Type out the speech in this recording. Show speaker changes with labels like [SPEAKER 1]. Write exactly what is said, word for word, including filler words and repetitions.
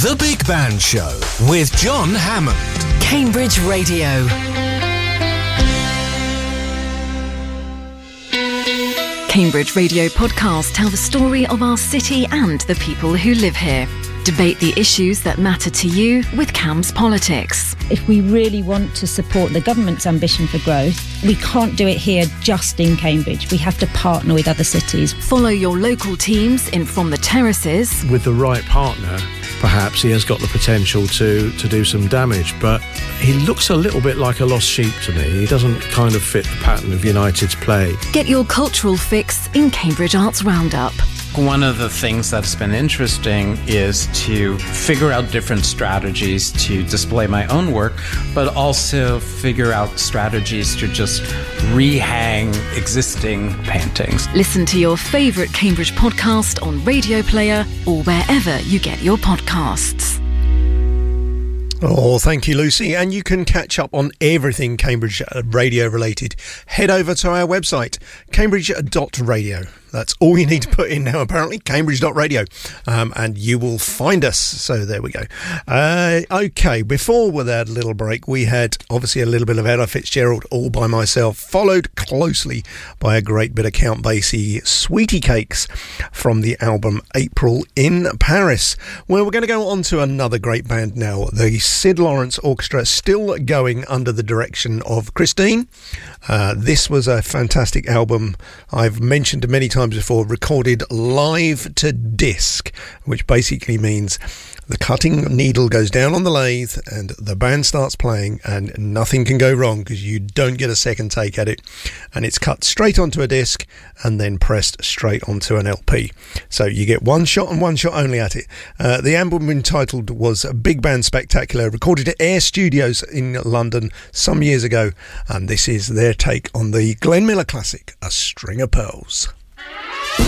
[SPEAKER 1] The Big Band Show with John Hammond.
[SPEAKER 2] Cambridge Radio. Cambridge Radio podcasts tell the story of our city and the people who live here. Debate the issues that matter to you with CAMS Politics.
[SPEAKER 3] If we really want to support the government's ambition for growth, we can't do it here just in Cambridge. We have to partner with other cities.
[SPEAKER 2] Follow your local teams in From the Terraces.
[SPEAKER 4] With the right partner, perhaps he has got the potential to, to do some damage, but he looks a little bit like a lost sheep to me. He doesn't kind of fit the pattern of United's play.
[SPEAKER 2] Get your cultural fix in Cambridge Arts Roundup.
[SPEAKER 5] One of the things that's been interesting is to figure out different strategies to display my own work, but also figure out strategies to just rehang existing paintings.
[SPEAKER 2] Listen to your favourite Cambridge podcast on Radio Player or wherever you get your podcasts.
[SPEAKER 6] Oh, thank you, Lucy. And you can catch up on everything Cambridge Radio related. Head over to our website, cambridge dot radio. That's all you need to put in now, apparently, cambridge dot radio, um, and you will find us. So there we go. Uh, OK, before with that little break, we had obviously a little bit of Ella Fitzgerald all by myself, followed closely by a great bit of Count Basie Sweetie Cakes from the album April in Paris. Well, we're going to go on to another great band now, the Sid Lawrence Orchestra, still going under the direction of Christine. Uh, this was a fantastic album I've mentioned many times before, recorded live to disc, which basically means the cutting needle goes down on the lathe and the band starts playing and nothing can go wrong because you don't get a second take at it, and it's cut straight onto a disc and then pressed straight onto an L P. So you get one shot and one shot only at it. Uh, the album entitled was Big Band Spectacular, recorded at Air Studios in London some years ago, and this is their take on the Glenn Miller classic, A String of Pearls.